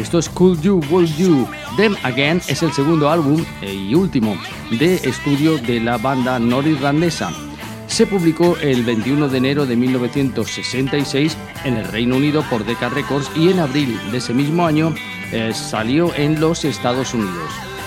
Esto es Could You, Would You. Them Again es el segundo álbum y último de estudio de la banda norirlandesa. Se publicó el 21 de enero de 1966 en el Reino Unido por Decca Records y en abril de ese mismo año salió en los Estados Unidos.